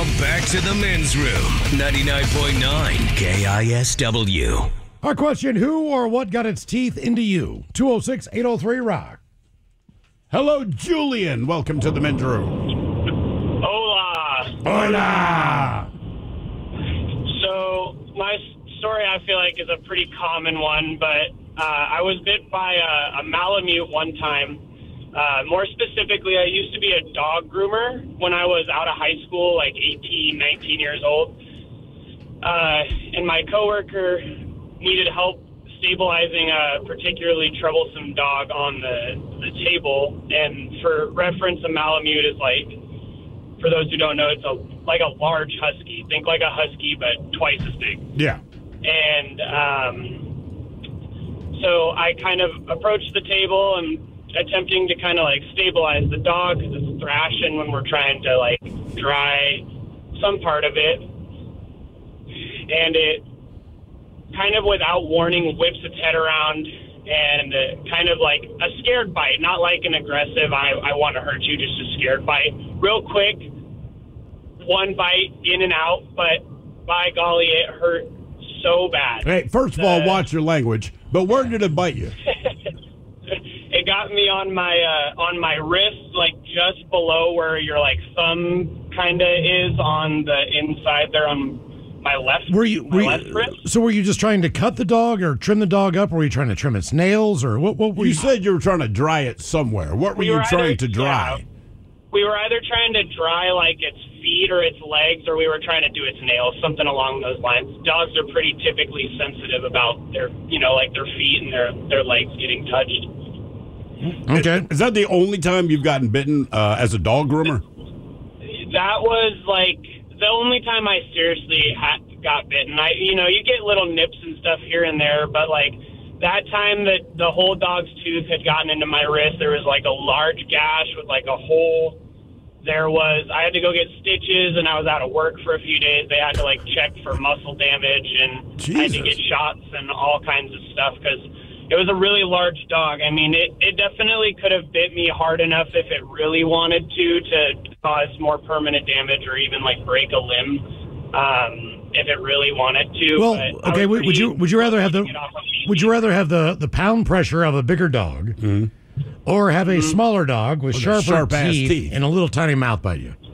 Now back to the men's room. 99.9 KISW. Our question, who or what got its teeth into you? 206-803-ROCK. Hello, Julian. Welcome to the men's room. Hola. Hola. So my story, I feel like, is a pretty common one, but I was bit by a Malamute one time. More specifically, I used to be a dog groomer when I was out of high school, like 18, 19 years old. And my coworker needed help stabilizing a particularly troublesome dog on the table. And for reference, a Malamute is like, for those who don't know, it's like a large husky. Think like a husky, but twice as big. Yeah. And so I kind of approached the table and attempting to kind of like stabilize the dog because it's thrashing when we're trying to like dry some part of it. And it kind of without warning whips its head around and kind of like a scared bite, not like an aggressive, I want to hurt you, just a scared bite. Real quick, one bite in and out, but by golly, it hurt so bad. Hey, first of all, watch your language. But where did it bite you? It got me on my wrist, like just below where your like thumb kind of is on the inside there on my left. Left wrist. So were you just trying to cut the dog or trim the dog up, or were you trying to trim its nails, or what were you said you were trying to dry it somewhere. What were you trying to dry? Yeah, we were either trying to dry like its feet or its legs, or we were trying to do its nails, something along those lines. Dogs are pretty typically sensitive about their, like their feet and their legs getting touched. Okay. Is that the only time you've gotten bitten as a dog groomer? That was like the only time I seriously got bitten. You get little nips and stuff here and there, but like that time that the whole dog's tooth had gotten into my wrist, there was like a large gash with like a hole. I had to go get stitches, and I was out of work for a few days. They had to like check for muscle damage, and I had to get shots and all kinds of stuff because it was a really large dog. I mean, it definitely could have bit me hard enough if it really wanted to cause more permanent damage or even like break a limb if it really wanted to. Well, okay. Would you rather have the pound pressure of a bigger dog, or have a smaller dog with sharper teeth and a little tiny mouth bite you?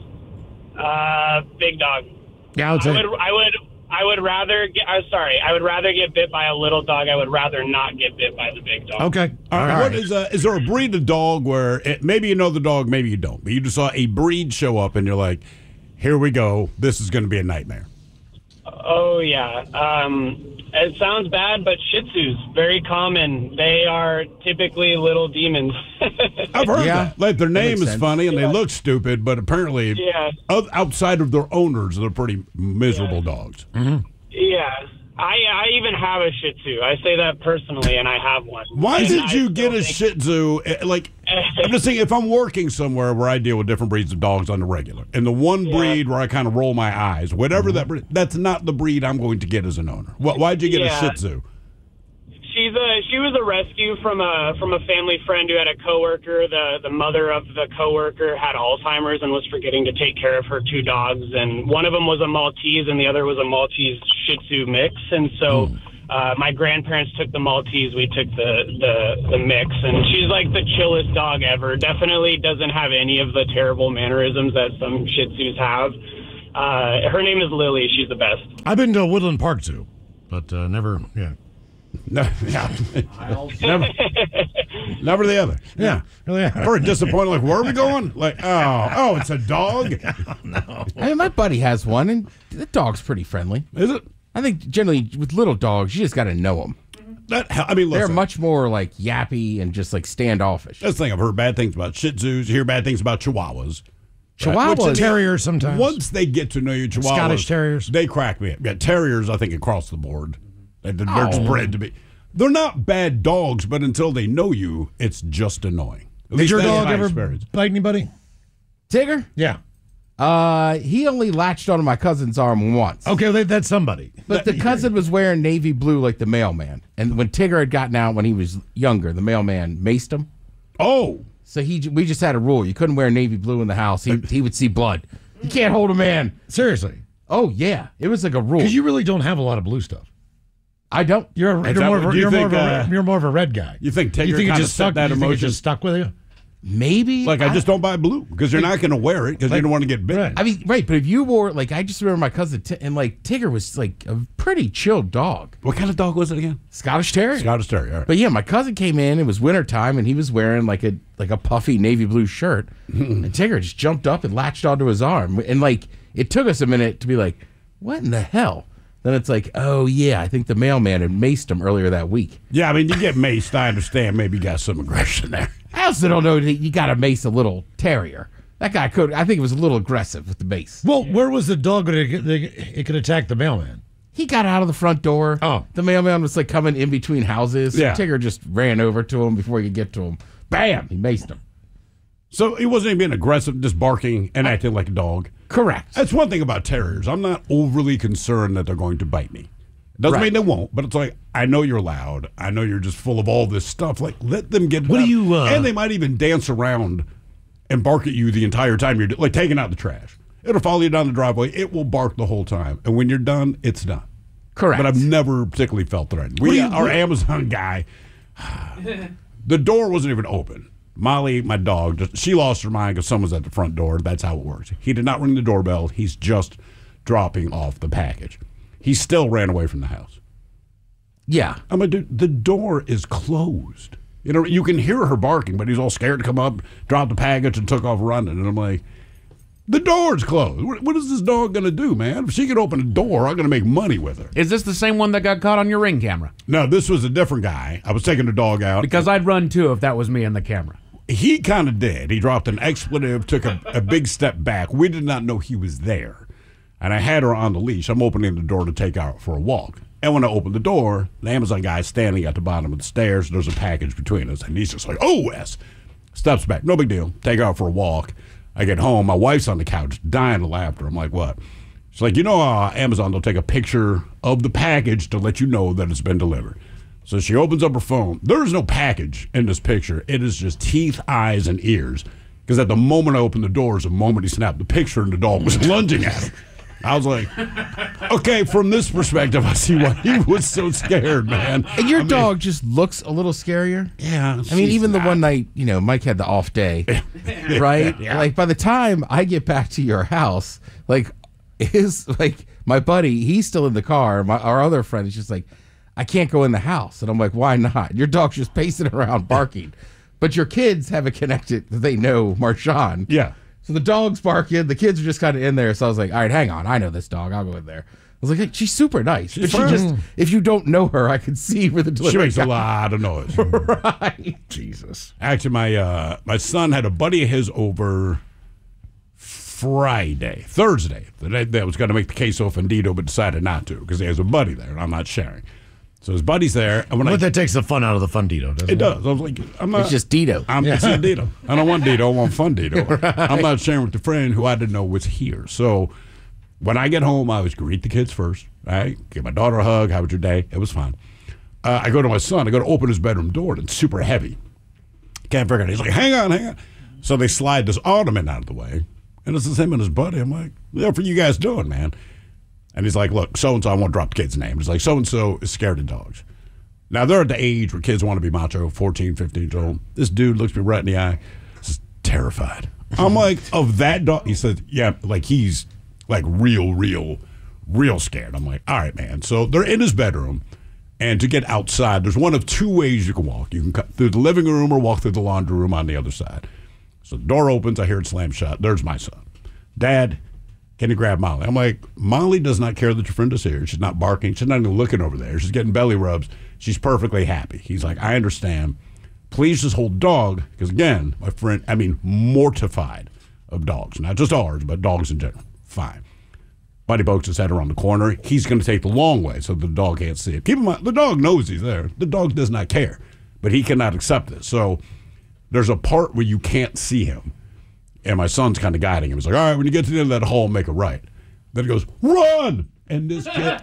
Big dog. Yeah, I would rather get bit by a little dog. I would rather not get bit by the big dog. Okay. All right. Is there a breed of dog where maybe you know the dog, maybe you don't, but you just saw a breed show up and you're like, here we go. This is going to be a nightmare. Oh, yeah. It sounds bad, but Shih Tzus, very common. They are typically little demons. I've heard that. Like, their name is funny and they look stupid, but apparently outside of their owners, they're pretty miserable dogs. Mm-hmm. Yeah. I even have a Shih Tzu. I say that personally, and I have one. Why did you get a Shih Tzu? Like, I'm just saying, if I'm working somewhere where I deal with different breeds of dogs on the regular, and the one breed where I kind of roll my eyes, whatever that breed, that's not the breed I'm going to get as an owner. Why'd you get a Shih Tzu? She was a rescue from a family friend who had a coworker. The mother of the coworker had Alzheimer's and was forgetting to take care of her two dogs, and one of them was a Maltese and the other was a Maltese Shih Tzu mix. And so my grandparents took the Maltese, we took the mix, and she's like the chillest dog ever. Definitely doesn't have any of the terrible mannerisms that some Shih Tzus have. Her name is Lily. She's the best. I've been to Woodland Park Zoo, but never. Yeah. No, never the other. Yeah, really. Very disappointed. Like, where are we going? Like, oh, it's a dog. No. I mean, my buddy has one, and the dog's pretty friendly. Is it? I think generally with little dogs, you just got to know them. Listen, they're much more like yappy and just like standoffish. That's the thing. I've heard bad things about Shih Tzus. You hear bad things about Chihuahuas. Chihuahuas, terriers sometimes. Once they get to know you, Chihuahuas, Scottish terriers, they crack me up. Yeah, terriers, I think across the board. They're just bred to be. They're not bad dogs, but until they know you, it's just annoying. Did your dog ever bite anybody? Tigger? Yeah. He only latched onto my cousin's arm once. Okay, that's somebody. But the cousin was wearing navy blue like the mailman. And when Tigger had gotten out when he was younger, the mailman maced him. Oh. So we just had a rule. You couldn't wear navy blue in the house. He would see blood. You can't hold a man. Seriously. Oh, yeah. It was like a rule. Because you really don't have a lot of blue stuff. I don't. You're more of a red guy. You think Tigger kind of set that emotion? You think it just stuck with you? Maybe. Like, I just don't buy blue because you're not going to wear it because you don't want to get bit. Right. I mean, right, but if you wore, like, I just remember my cousin, and, like, Tigger was, like, a pretty chill dog. What kind of dog was it again? Scottish Terrier. Scottish Terrier, all right. But, yeah, my cousin came in, it was wintertime, and he was wearing, like a puffy navy blue shirt, and Tigger just jumped up and latched onto his arm. And, like, it took us a minute to be like, what in the hell? Then it's like, oh, yeah, I think the mailman had maced him earlier that week. Yeah, I mean, you get maced, I understand. Maybe you got some aggression there. I also don't know that you got to mace a little terrier. That guy I think it was a little aggressive with the mace. Well, where was the dog when it could attack the mailman? He got out of the front door. Oh. The mailman was like coming in between houses. Yeah. Tigger just ran over to him before he could get to him. Bam! He maced him. So he wasn't even being aggressive, just barking and acting like a dog. Correct. That's one thing about terriers. I'm not overly concerned that they're going to bite me. Doesn't mean they won't, but it's like, I know you're loud. I know you're just full of all this stuff. Like, let them get it out. And they might even dance around and bark at you the entire time you're like taking out the trash. It'll follow you down the driveway. It will bark the whole time. And when you're done, it's done. Correct. But I've never particularly felt threatened. Our Amazon guy, the door wasn't even open. Molly, my dog, she lost her mind because someone's at the front door. That's how it works. He did not ring the doorbell. He's just dropping off the package. He still ran away from the house. Yeah. I'm like, dude, the door is closed. You know, you can hear her barking, but he's all scared to come up, drop the package, and took off running. And I'm like, the door's closed. What is this dog going to do, man? If she can open a door, I'm going to make money with her. Is this the same one that got caught on your Ring camera? No, this was a different guy. I was taking the dog out. Because I'd run too if that was me in the camera. He kind of did. He dropped an expletive, took a big step back. We did not know he was there. And I had her on the leash. I'm opening the door to take her out for a walk. And when I opened the door, the Amazon guy is standing at the bottom of the stairs. There's a package between us. And he's just like, oh, yes. Steps back. No big deal. Take her out for a walk. I get home. My wife's on the couch dying of laughter. I'm like, what? She's like, Amazon, they'll take a picture of the package to let you know that it's been delivered. So she opens up her phone. There is no package in this picture. It is just teeth, eyes, and ears. Because at the moment I opened the door is the moment he snapped the picture and the dog was lunging at him. I was like, okay, from this perspective, I see why he was so scared, man. And your dog just looks a little scarier. Yeah. I mean, even the one night, Mike had the off day, right? Yeah. Like, by the time I get back to your house, my buddy, he's still in the car. Our other friend is just like, I can't go in the house. And I'm like, why not? Your dog's just pacing around barking. But your kids have it connected that they know Marshawn. Yeah. So the dog's barking. The kids are just kind of in there. So I was like, all right, hang on. I know this dog. I'll go in there. I was like, hey, she's super nice. But if you don't know her, I could see where the delivery She makes a lot of noise. Right. Jesus. Actually, my son had a buddy of his over Thursday. The day that was going to make the queso fundido, but decided not to because he has a buddy there, and I'm not sharing. So his buddy's there. And that takes the fun out of the fundito, doesn't it? It does. I was like, it's just Dito. It's not Dito. I don't want Dito. I want fun Dito. Right. I'm not sharing with the friend who I didn't know was here. So when I get home, I always greet the kids first. Right? Give my daughter a hug. How was your day? It was fine. I go to my son. I go to open his bedroom door, and it's super heavy. Can't figure it out. He's like, hang on. So they slide this ottoman out of the way. And it's just him and his buddy. I'm like, what are you guys doing, man? And he's like, look, so-and-so, I won't drop the kid's name. He's like, so-and-so is scared of dogs. Now, they're at the age where kids want to be macho, 14, 15 years old. This dude looks me right in the eye, just terrified. I'm like, of that dog? He said, yeah, like he's like real scared. I'm like, all right, man. So they're in his bedroom. And to get outside, there's one of two ways you can walk. You can cut through the living room or walk through the laundry room on the other side. So the door opens. I hear it slam shut. There's my son. Dad, can you grab Molly? I'm like, Molly does not care that your friend is here. She's not barking. She's not even looking over there. She's getting belly rubs. She's perfectly happy. He's like, I understand. Please just hold dog. Because, again, my friend, mortified of dogs. Not just ours, but dogs in general. Fine. Buddy pokes his head around the corner. He's going to take the long way so the dog can't see it. Keep in mind, the dog knows he's there. The dog does not care. But he cannot accept this. So there's a part where you can't see him. And my son's kind of guiding him. He's like, all right, when you get to the end of that hall, make a right. Then he goes, run! And this kid...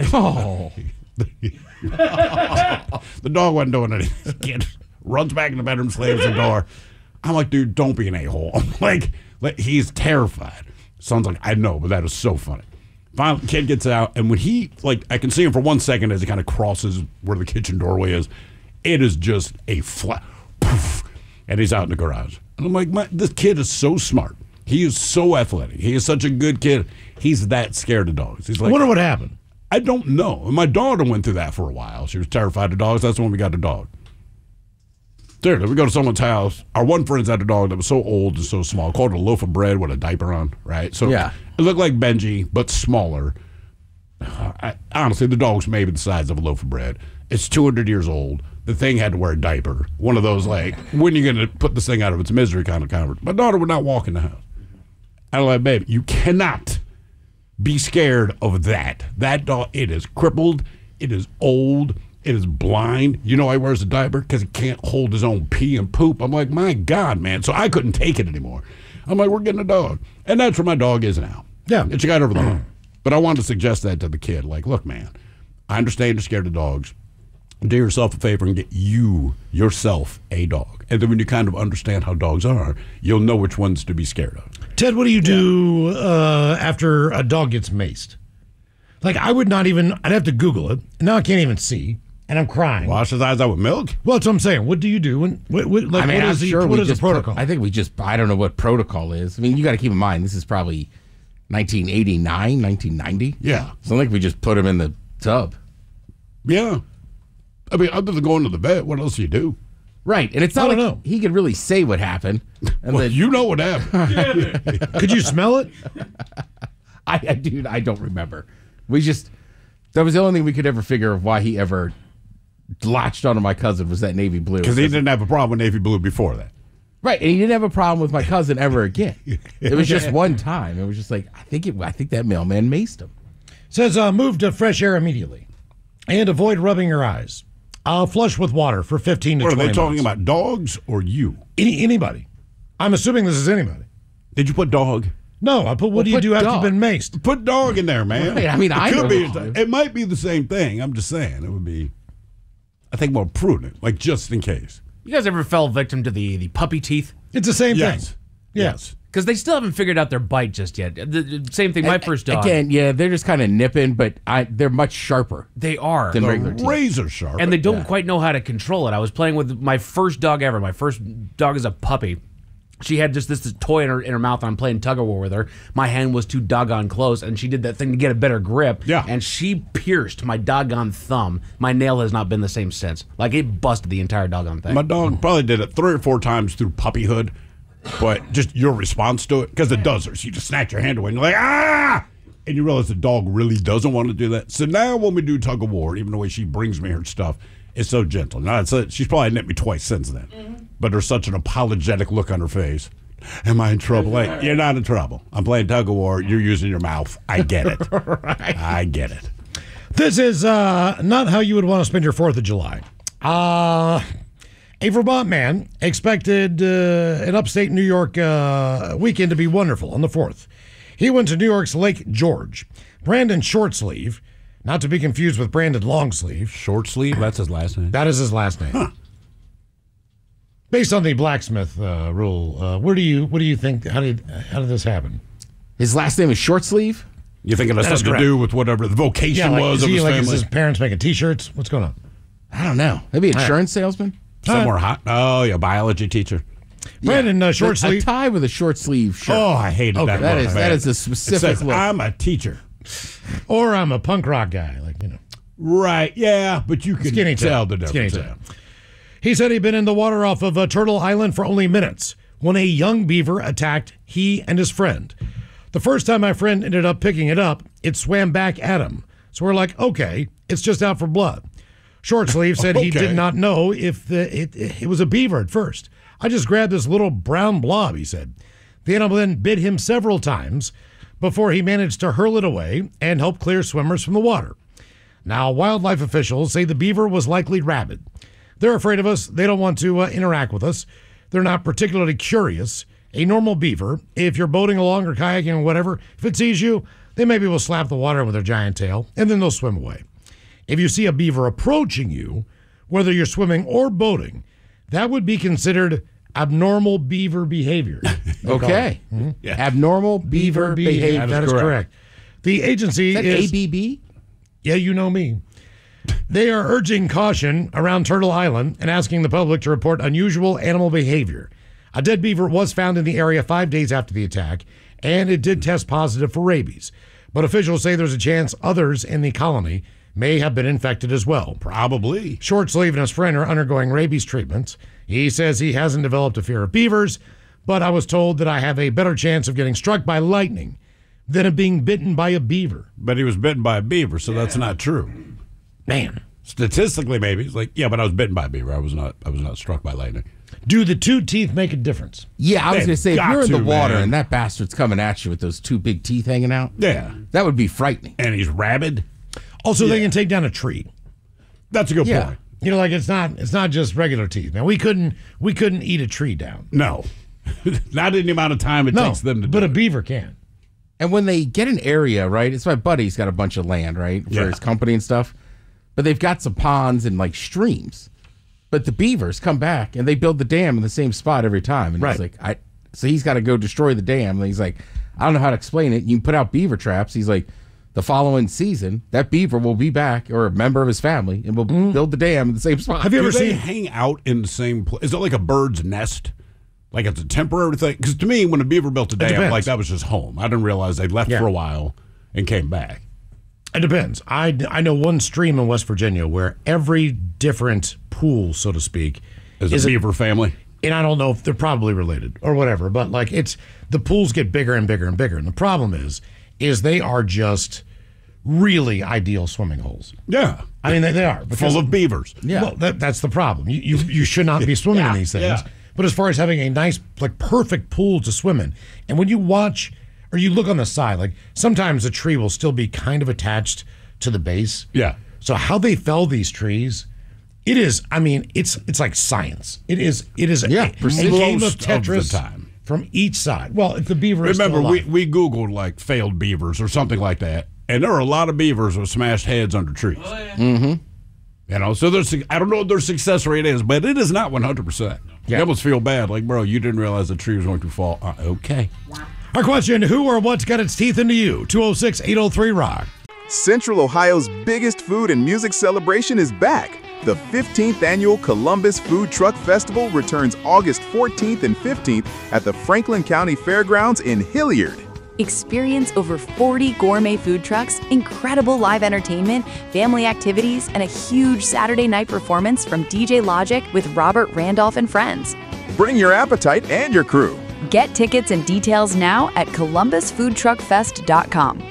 The dog wasn't doing anything. This kid runs back in the bedroom, slams the door. I'm like, dude, don't be an a-hole. I'm like, he's terrified. Son's like, I know, but that is so funny. Finally, kid gets out, and when he, I can see him for 1 second as he kind of crosses where the kitchen doorway is. It is just a flat poof, and he's out in the garage. And I'm like, this kid is so smart. He is so athletic. He is such a good kid. He's that scared of dogs. He's like, I wonder what happened. I don't know. And my daughter went through that for a while. She was terrified of dogs. That's when we got a dog. Seriously, we go to someone's house. Our one friend's had a dog that was so old and so small, called it a loaf of bread with a diaper on, right? So yeah. It looked like Benji, but smaller. Honestly, the dog's maybe the size of a loaf of bread. It's 200 years old. The thing had to wear a diaper. One of those, when are you going to put this thing out of its misery kind of conversation. My daughter would not walk in the house. I'm like, babe, you cannot be scared of that. That dog, it is crippled. It is old. It is blind. You know why he wears a diaper? Because he can't hold his own pee and poop. I'm like, my God, man. So I couldn't take it anymore. I'm like, we're getting a dog. And that's where my dog is now. Yeah. She got over the hump. But I wanted to suggest that to the kid. Like, look, man, I understand you're scared of dogs. Do yourself a favor and get yourself a dog. And then when you kind of understand how dogs are, you'll know which ones to be scared of. Ted, what do you do after a dog gets maced? I would not even, I'd have to Google it. Now I can't even see, and I'm crying. Wash his eyes out with milk? Well, that's what I'm saying. What do you do? What is the protocol? I don't know what protocol is. I mean, you got to keep in mind, this is probably 1989, 1990. Yeah. It's not like we just put him in the tub. Yeah. I mean, other than going to the vet, what else do you do? Right, and it's not like he could really say what happened. And then, you know what happened. Could you smell it? I don't remember. That was the only thing we could ever figure of why he ever latched onto my cousin was that navy blue. Because he didn't have a problem with navy blue before that. Right, and he didn't have a problem with my cousin ever again. It was just one time. It was just like, I think that mailman maced him. Says, move to fresh air immediately and avoid rubbing your eyes. Flush with water for 15 to 20 minutes. Are they talking about dogs or you? Anybody. I'm assuming this is anybody. Did you put dog? No, I put, what do you do after you've been maced? Put dog in there, man. Right, I mean, it might be the same thing. I'm just saying. It would be, I think, more prudent, just in case. You guys ever fell victim to the puppy teeth? It's the same thing. Yes. Because they still haven't figured out their bite just yet. The same thing, my first dog. Again, yeah, they're just kind of nipping, but they're much sharper. They are. Than regular teeth. Razor sharp. And they don't quite know how to control it. I was playing with my first dog ever. My first dog is a puppy. She had just this toy in her mouth, and I'm playing tug-of-war with her. My hand was too doggone close, and she did that thing to get a better grip. Yeah. And she pierced my doggone thumb. My nail has not been the same since. It busted the entire doggone thing. My dog probably did it 3 or 4 times through puppyhood, but just your response to it, because it does her. So you just snatch your hand away, and you're like, ah! And you realize the dog really doesn't want to do that. So now when we do tug-of-war, even the way she brings me her stuff, it's so gentle. Now, she's probably nipped me twice since then. Mm-hmm. But there's such an apologetic look on her face. Am I in trouble? You're not in trouble. I'm playing tug-of-war. You're using your mouth. I get it. Right. I get it. This is not how you would want to spend your 4th of July. A Vermont man expected an upstate New York weekend to be wonderful on the 4th. He went to New York's Lake George. Brandon Shortsleeve, not to be confused with Brandon Longsleeve. Shortsleeve? That's his last name? That is his last name. Huh. Based on the blacksmith rule, what do you think? How did this happen? His last name is Shortsleeve? You think it has something to do with whatever the vocation was of his family? Is his parents making T-shirts? What's going on? I don't know. Maybe insurance salesman? Somewhere hot. Oh, yeah, biology teacher. Brandon, short sleeve. A tie with a short sleeve shirt. Oh, I hated that. That is a specific look. I'm a teacher. Or I'm a punk rock guy, Right, yeah, but you can tell the difference. He said he'd been in the water off of Turtle Island for only minutes when a young beaver attacked he and his friend. The first time my friend ended up picking it up, it swam back at him. So we're like, okay, it's just out for blood. Shortsleeve said he did not know if it was a beaver at first. I just grabbed this little brown blob, he said. The animal then bit him several times before he managed to hurl it away and help clear swimmers from the water. Now, wildlife officials say the beaver was likely rabid. They're afraid of us. They don't want to interact with us. They're not particularly curious. A normal beaver, if you're boating along or kayaking or whatever, if it sees you, they maybe will slap the water with their giant tail, and then they'll swim away. If you see a beaver approaching you, whether you're swimming or boating, that would be considered abnormal beaver behavior. Okay. Abnormal beaver behavior. That is correct. The agency is ABB? Yeah, you know me. They are urging caution around Turtle Island and asking the public to report unusual animal behavior. A dead beaver was found in the area 5 days after the attack, and it did test positive for rabies. But officials say there's a chance others in the colony may have been infected as well. Probably. Shortsleeve and his friend are undergoing rabies treatments. He says he hasn't developed a fear of beavers, but I was told that I have a better chance of getting struck by lightning than of being bitten by a beaver. But he was bitten by a beaver, so that's not true. Man. Statistically, maybe. It's like, yeah, but I was bitten by a beaver. I was not struck by lightning. Do the 2 teeth make a difference? Yeah, I was They've going to say, if got you're in the to, water man. and that bastard's coming at you with those 2 big teeth hanging out, Yeah. that would be frightening. And he's rabid. Also, they can take down a tree. That's a good Yeah. point. You know, like it's not just regular teeth. Now we couldn't eat a tree down. No. Not in the amount of time it takes them to do but a it. beaver can. And when they get an area, right, it's my buddy's got a bunch of land, right, for Yeah. his company and stuff. But they've got some ponds and like streams. But the beavers come back and they build the dam in the same spot every time. And Right. he's like, so he's got to go destroy the dam. And he's like, I don't know how to explain it. You can put out beaver traps. He's like, the following season, that beaver will be back, or a member of his family, and will build the dam in the same spot. Have you Do ever they seen? hang out in the same place? Is it like a bird's nest? Like it's a temporary thing? Because to me, when a beaver built a dam, depends. like that was just home. I didn't realize they left Yeah. for a while and came back. It depends. I know one stream in West Virginia where every different pool, so to speak, Is a beaver family? and I don't know if they're probably related or whatever, but like it's the pools get bigger and bigger and bigger, and the problem is they are just really ideal swimming holes. Yeah. I mean, they are because, Full of beavers. Yeah. Well, that's the problem. You should not be swimming in these things. yeah. But as far as having a nice, like perfect pool to swim in, and when you watch or you look on the side, like sometimes a tree will still be kind of attached to the base. Yeah. So how they fell these trees, it is. I mean, it's like science. It is. Yeah, a precision. game of Most of the Tetris time. from each side. Well, if the beaver is Remember, still alive. we Googled like failed beavers or something like that, and there are a lot of beavers with smashed heads under trees. Oh, yeah. Mm-hmm. You know, so there's, I don't know what their success rate is, but it is not 100%. You almost feel bad, like, bro, you didn't realize the tree was going to fall. Okay. Our question: who or what's got its teeth into you? 206-803-ROCK. Central Ohio's biggest food and music celebration is back. The 15th annual Columbus Food Truck Festival returns August 14th and 15th at the Franklin County Fairgrounds in Hilliard. Experience over 40 gourmet food trucks, incredible live entertainment, family activities, and a huge Saturday night performance from DJ Logic with Robert Randolph and friends. Bring your appetite and your crew. Get tickets and details now at columbusfoodtruckfest.com.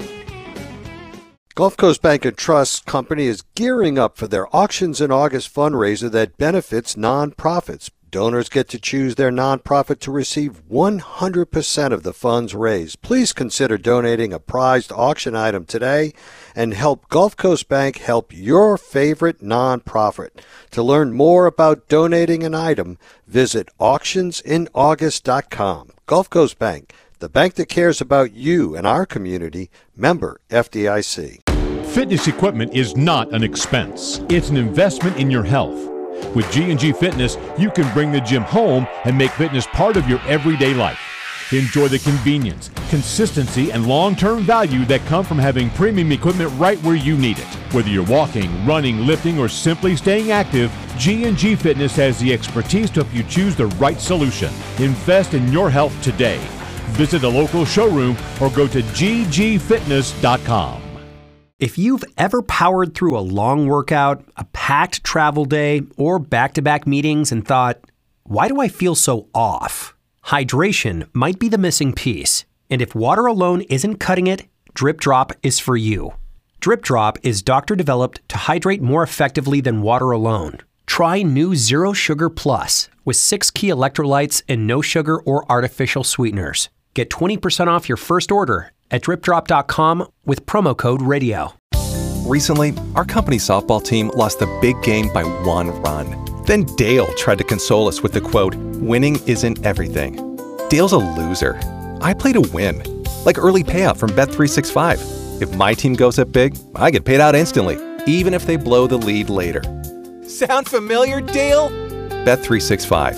Gulf Coast Bank and Trust Company is gearing up for their Auctions in August fundraiser that benefits nonprofits. Donors get to choose their nonprofit to receive 100% of the funds raised. Please consider donating a prized auction item today and help Gulf Coast Bank help your favorite nonprofit. To learn more about donating an item, visit auctionsinaugust.com. Gulf Coast Bank, the bank that cares about you and our community. Member FDIC. Fitness equipment is not an expense. It's an investment in your health. With G&G Fitness, you can bring the gym home and make fitness part of your everyday life. Enjoy the convenience, consistency, and long-term value that come from having premium equipment right where you need it. Whether you're walking, running, lifting, or simply staying active, G&G Fitness has the expertise to help you choose the right solution. Invest in your health today. Visit a local showroom or go to ggfitness.com. If you've ever powered through a long workout, a packed travel day, or back-to-back meetings and thought, why do I feel so off? Hydration might be the missing piece. And if water alone isn't cutting it, Drip Drop is for you. Drip Drop is doctor-developed to hydrate more effectively than water alone. Try new Zero Sugar Plus with 6 key electrolytes and no sugar or artificial sweeteners. Get 20% off your first order at dripdrop.com with promo code RADIO. Recently, our company softball team lost the big game by 1 run. Then Dale tried to console us with the quote, "Winning isn't everything." Dale's a loser. I play to win. Like early payout from Bet365. If my team goes up big, I get paid out instantly, even if they blow the lead later. Sound familiar, Dale? Bet365.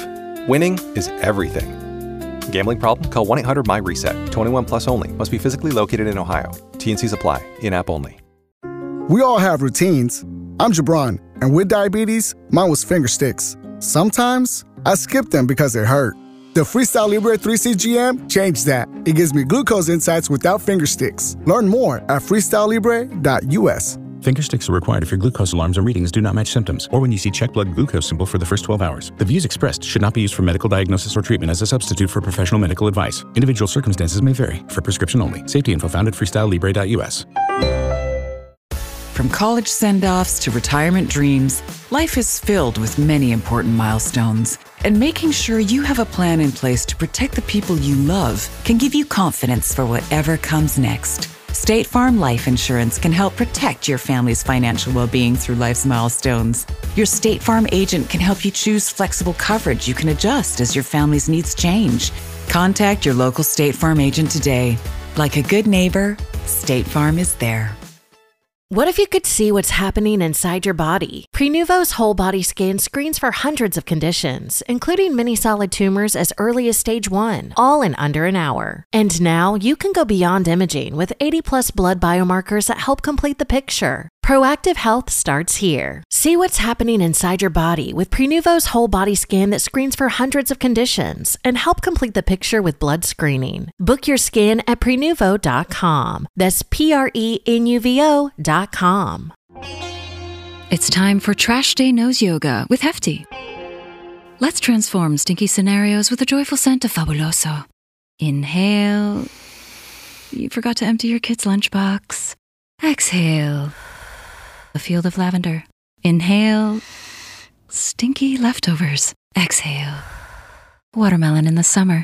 Winning is everything. Gambling problem? Call 1-800-MY-RESET. 21 plus only. Must be physically located in Ohio. T&Cs apply. In-app only. We all have routines. I'm Jabron, and with diabetes, mine was finger sticks. Sometimes I skip them because they hurt. The Freestyle Libre 3CGM changed that. It gives me glucose insights without finger sticks. Learn more at freestylelibre.us. Finger sticks are required if your glucose alarms or readings do not match symptoms, or when you see check blood glucose symbol for the first 12 hours. The views expressed should not be used for medical diagnosis or treatment as a substitute for professional medical advice. Individual circumstances may vary. For prescription only. Safety info found at freestylelibre.us. From college send-offs to retirement dreams, life is filled with many important milestones. And making sure you have a plan in place to protect the people you love can give you confidence for whatever comes next. State Farm Life Insurance can help protect your family's financial well-being through life's milestones. Your State Farm agent can help you choose flexible coverage you can adjust as your family's needs change. Contact your local State Farm agent today. Like a good neighbor, State Farm is there. What if you could see what's happening inside your body? Prenuvo's whole body scan screens for hundreds of conditions, including many solid tumors as early as stage 1, all in under an hour. And now you can go beyond imaging with 80+ blood biomarkers that help complete the picture. Proactive health starts here. See what's happening inside your body with Prenuvo's whole body scan that screens for hundreds of conditions and help complete the picture with blood screening. Book your scan at Prenuvo.com. That's Prenuvo.com. It's time for Trash Day Nose Yoga with Hefty. Let's transform stinky scenarios with a joyful scent of Fabuloso. Inhale. You forgot to empty your kid's lunchbox. Exhale. A field of lavender. Inhale. Stinky leftovers. Exhale. Watermelon in the summer.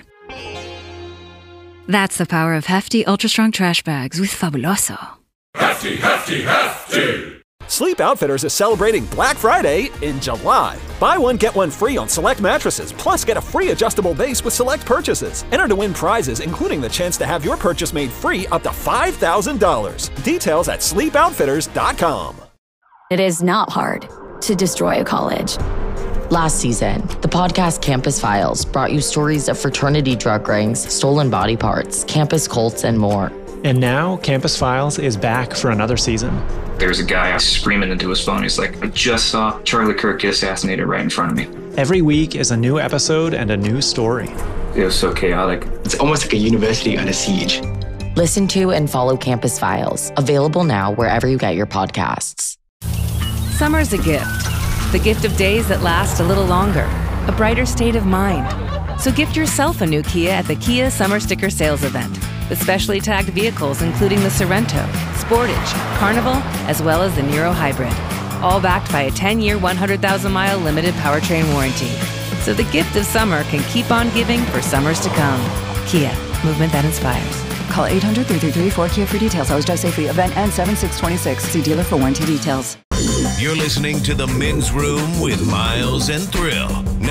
That's the power of Hefty Ultra Strong Trash Bags with Fabuloso. Hefty, hefty, hefty! Sleep Outfitters is celebrating Black Friday in July. Buy one, get one free on select mattresses, plus get a free adjustable base with select purchases. Enter to win prizes, including the chance to have your purchase made free up to $5,000. Details at sleepoutfitters.com. It is not hard to destroy a college. Last season, the podcast Campus Files brought you stories of fraternity drug rings, stolen body parts, campus cults, and more. And now, Campus Files is back for another season. There's a guy screaming into his phone. He's like, I just saw Charlie Kirk get assassinated right in front of me. Every week is a new episode and a new story. It was so chaotic. It's almost like a university under siege. Listen to and follow Campus Files, available now wherever you get your podcasts. Summer's a gift. The gift of days that last a little longer. A brighter state of mind. So gift yourself a new Kia at the Kia Summer Sticker Sales Event. With specially tagged vehicles including the Sorrento, Sportage, Carnival, as well as the Niro Hybrid. All backed by a 10-year, 100,000-mile limited powertrain warranty. So the gift of summer can keep on giving for summers to come. Kia, movement that inspires. Call 800-333-4KIA for details. Always drive safely. Event ends 7/6/26. See dealer for warranty details. You're listening to The Men's Room with Miles and Thrill.